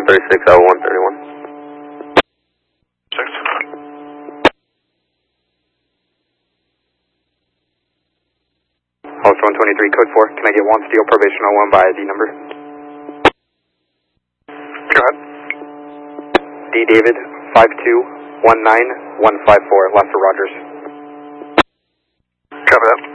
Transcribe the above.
136, out 131. 6. House 123, code 4. Can I get one steel probation on 1 by ID number? Go ahead. D. David, 5219154, left for Rogers. Copy that.